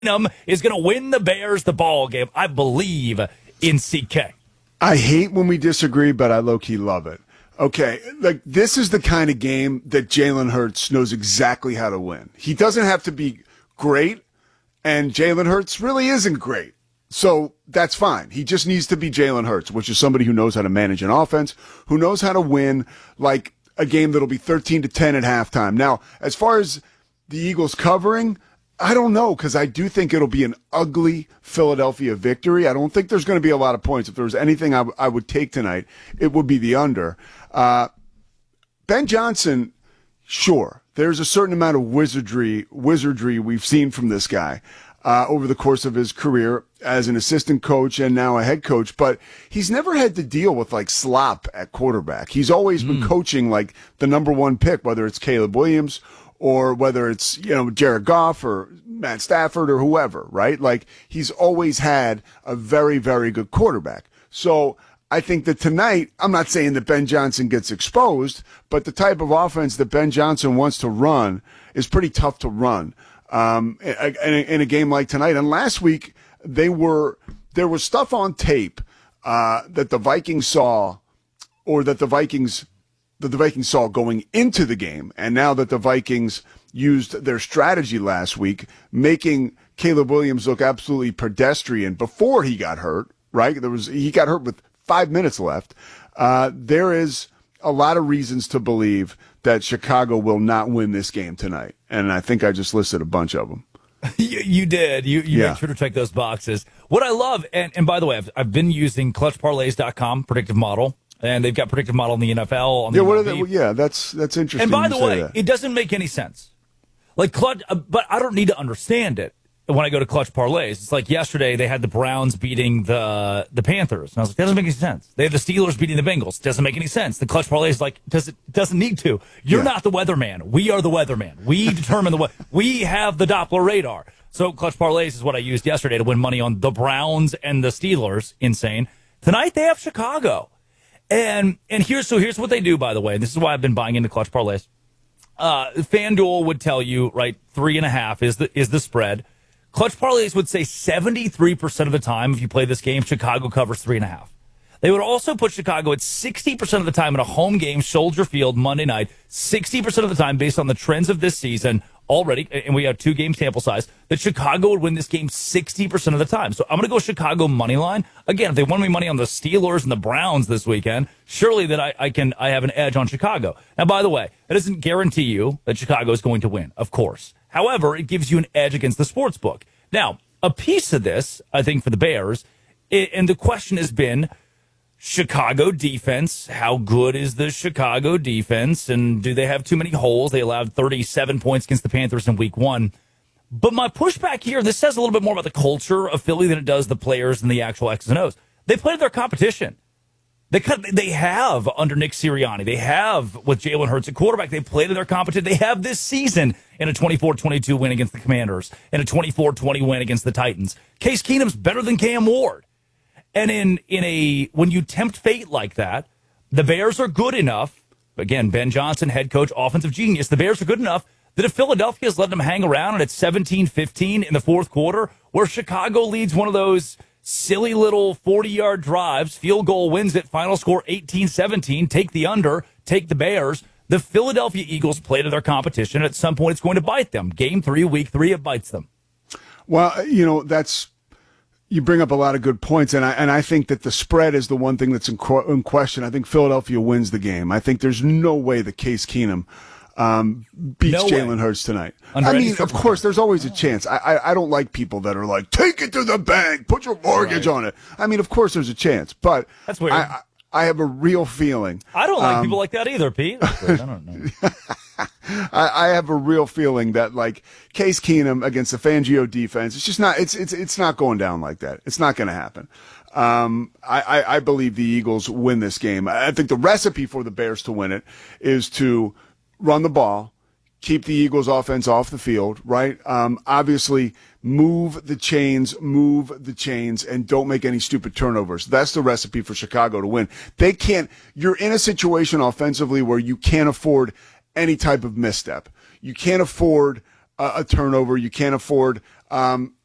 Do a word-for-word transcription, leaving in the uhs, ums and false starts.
Keenum is going to win the Bears the ball game. I believe in C K. I hate when we disagree, but I low-key love it. Okay, like this is the kind of game that Jalen Hurts knows exactly how to win. He doesn't have to be great, and Jalen Hurts really isn't great. So that's fine. He just needs to be Jalen Hurts, which is somebody who knows how to manage an offense, who knows how to win like a game that'll be thirteen to ten at halftime. Now, as far as the Eagles covering, I don't know, because I do think it'll be an ugly Philadelphia victory. I don't think there's going to be a lot of points. If there was anything I, w- I would take tonight, it would be the under. Uh, Ben Johnson, sure, there's a certain amount of wizardry wizardry we've seen from this guy uh, over the course of his career as an assistant coach and now a head coach, but he's never had to deal with like slop at quarterback. He's always mm. been coaching like the number one pick, whether it's Caleb Williams or whether it's, you know, Jared Goff or Matt Stafford or whoever, right? Like, he's always had a very, very good quarterback. So I think that tonight, I'm not saying that Ben Johnson gets exposed, but the type of offense that Ben Johnson wants to run is pretty tough to run um, in, a, in a game like tonight. And last week, they were there was stuff on tape uh, that the Vikings saw or that the Vikings that the Vikings saw going into the game, and now that the Vikings used their strategy last week, making Caleb Williams look absolutely pedestrian before he got hurt, right? There was he got hurt with five minutes left. Uh, there is a lot of reasons to believe that Chicago will not win this game tonight, and I think I just listed a bunch of them. you, you did. You, you yeah. made sure to check those boxes. What I love, and, and by the way, I've, I've been using clutch parlays dot com predictive model. And they've got predictive model in the N F L. On the yeah, what are they, well, yeah, that's that's interesting. And by the way, that. it doesn't make any sense. Like clutch, uh, but I don't need to understand it when I go to clutch parlays. It's like yesterday they had the Browns beating the the Panthers, and I was like, that doesn't make any sense. They have the Steelers beating the Bengals. Doesn't make any sense. The clutch parlay is like, does it doesn't need to. You're yeah. not the weatherman. We are the weatherman. We determine the weather. We have the Doppler radar. So clutch parlays is what I used yesterday to win money on the Browns and the Steelers. Insane. Tonight they have Chicago. And and here's so here's what they do, by the way. This is why I've been buying into clutch parlays. Uh, FanDuel would tell you, right, three and a half is the is the spread. Clutch parlays would say seventy-three percent of the time, if you play this game, Chicago covers three and a half. They would also put Chicago at sixty percent of the time in a home game, Soldier Field, Monday night. sixty percent of the time, based on the trends of this season already, and we have two game sample size, that Chicago would win this game sixty percent of the time. So I'm going to go Chicago money line. Again, if they won me money on the Steelers and the Browns this weekend, surely that I, I can I have an edge on Chicago. Now, by the way, that doesn't guarantee you that Chicago is going to win, of course. However, it gives you an edge against the sports book. Now, a piece of this, I think, for the Bears, and the question has been, Chicago defense, how good is the Chicago defense, and do they have too many holes? They allowed thirty-seven points against the Panthers in week one. But my pushback here, this says a little bit more about the culture of Philly than it does the players and the actual X's and O's. They played their competition. They they have under Nick Sirianni. They have with Jalen Hurts at quarterback. They played to their competition. They have this season in a twenty-four twenty-two win against the Commanders and a twenty-four twenty win against the Titans. Case Keenum's better than Cam Ward. And in, in a when you tempt fate like that, the Bears are good enough. Again, Ben Johnson, head coach, offensive genius. The Bears are good enough that if Philadelphia is letting them hang around and it's seventeen fifteen in the fourth quarter, where Chicago leads one of those silly little forty-yard drives, field goal wins it, final score eighteen seventeen, take the under, take the Bears. The Philadelphia Eagles play to their competition. At some point, it's going to bite them. Game three, week three, it bites them. Well, you know, that's... You bring up a lot of good points, and I and I think that the spread is the one thing that's in, qu- in question. I think Philadelphia wins the game. I think there's no way that Case Keenum um, beats no Jalen Hurts tonight. Under I mean, of course, there's always a chance. I, I I don't like people that are like, take it to the bank, put your mortgage right. on it. I mean, of course, there's a chance, but that's weird. I, I, I have a real feeling. I don't like um, people like that either, Pete. That's weird. I don't know. I, I have a real feeling that like Case Keenum against the Fangio defense, it's just not. It's it's it's not going down like that. It's not going to happen. Um, I, I I believe the Eagles win this game. I think the recipe for the Bears to win it is to run the ball, keep the Eagles offense off the field, right? Um, obviously move the chains, move the chains, and don't make any stupid turnovers. That's the recipe for Chicago to win. They can't. You're in a situation offensively where you can't afford any type of misstep. You can't afford uh, a turnover. You can't afford um,